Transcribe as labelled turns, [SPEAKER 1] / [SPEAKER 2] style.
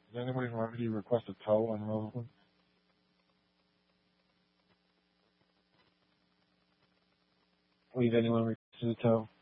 [SPEAKER 1] Does anybody remember you request a tow on Rosewood? Please, anyone request a tow?